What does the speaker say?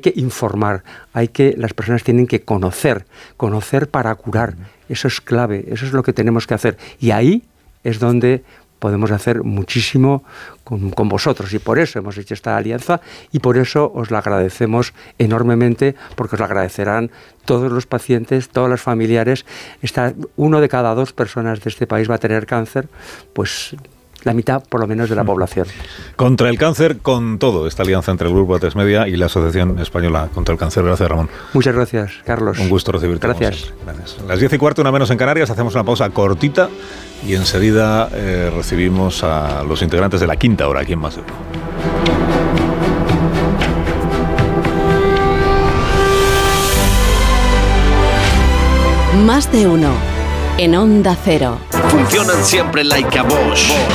que informar, las personas tienen que conocer para curar. Eso es clave, eso es lo que tenemos que hacer. Y ahí es donde podemos hacer muchísimo con vosotros, y por eso hemos hecho esta alianza y por eso os la agradecemos enormemente, porque os la agradecerán todos los pacientes, todos los familiares. 1 de cada 2 personas de este país va a tener cáncer, pues la mitad por lo menos de la población. Contra el cáncer, con todo, esta alianza entre el Grupo Atresmedia y la Asociación Española contra el Cáncer. Gracias, Ramón. Muchas gracias, Carlos. Un gusto recibirte. Gracias. Gracias. Las 10:15, 1 menos en Canarias, hacemos una pausa cortita y enseguida recibimos a los integrantes de la quinta hora aquí en Más de Uno. Más de Uno, en Onda Cero. Funcionan siempre like a Bosch.